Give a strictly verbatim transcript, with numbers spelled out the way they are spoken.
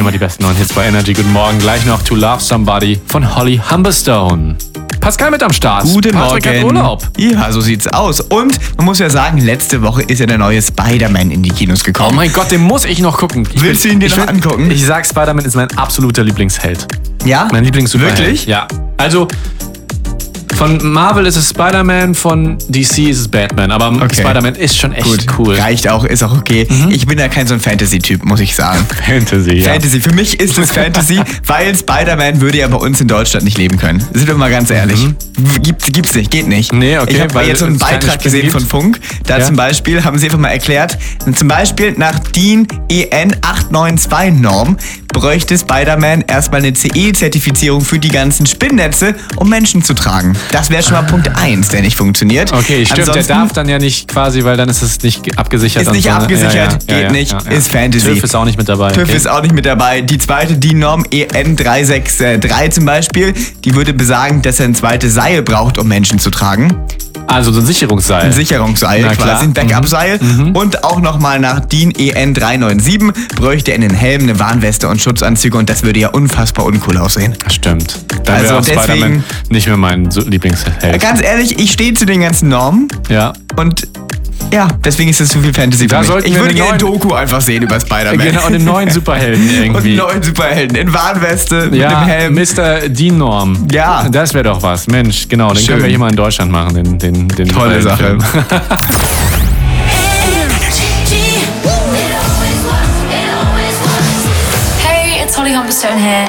Immer die besten neuen Hits bei Energy. Guten Morgen. Gleich noch To Love Somebody von Holly Humberstone. Pascal mit am Start. Guten Patrick Morgen. hat Urlaub. Ja, so sieht's aus. Und man muss ja sagen, letzte Woche ist ja der neue Spider-Man in die Kinos Oh gekommen. mein Gott, den muss ich noch gucken. Ich Willst bin, du ihn dir ich noch find, angucken? Ich sag, Spider-Man ist mein absoluter Lieblingsheld. Ja? Mein Lieblings-Superheld. Wirklich? Ja. Also, von Marvel ist es Spider-Man, von D C ist es Batman. Aber Okay. Spider-Man ist schon echt Gut, cool. reicht auch, ist auch okay. Ich bin ja kein so ein Fantasy-Typ, muss ich sagen. Fantasy, ja. Fantasy, für mich ist es Fantasy, weil Spider-Man würde ja bei uns in Deutschland nicht leben können. Sind wir mal ganz ehrlich. Gibt, gibt's nicht, geht nicht. Nee, okay, Ich habe weil jetzt so einen es keine Beitrag Spinne gesehen gibt. von Funk. Da Ja. zum Beispiel haben sie einfach mal erklärt, zum Beispiel nach DIN E N acht neun zwei Norm bräuchte Spider-Man erstmal eine C E-Zertifizierung für die ganzen Spinnnetze, um Menschen zu tragen. Das wäre schon mal Punkt eins, der nicht funktioniert. Okay, stimmt, der Ansonsten darf dann ja nicht quasi, weil dann ist es nicht abgesichert. Ist und nicht so, ne? abgesichert, Ja, ja, geht ja, ja, nicht, ja, ja. ist Fantasy. TÜV ist auch nicht mit dabei. TÜV okay. ist auch nicht mit dabei. Die zweite DIN-Norm E N drei sechs drei zum Beispiel, die würde besagen, dass er ein zweites Seil braucht, um Menschen zu tragen. Also so ein Sicherungsseil. Ein Sicherungsseil Na klar. quasi, ein Backup-Seil. Und auch nochmal nach DIN E N drei neun sieben bräuchte er einen Helm, eine Warnweste und Schutzanzüge und das würde ja unfassbar uncool aussehen. Stimmt. Da Also wäre auch deswegen- Spider-Man nicht mehr mein so Lieblingsheld. Ganz ehrlich, ich stehe zu den ganzen Normen Ja. und ja, deswegen ist es zu viel Fantasy Da für mich. sollten Ich wir würde einen gerne ein neuen- Doku einfach sehen über Spider-Man. Genau, und den neuen Superhelden Und irgendwie. einen neuen Superhelden in Warnweste, mit ja, einem Helm. Mister DIN-Norm. Ja. Das wäre doch was. Mensch, genau. Den Schön. können wir hier mal in Deutschland machen, den, den, den Tolle Sache. Film. Hey, it's Holly Humberstone here,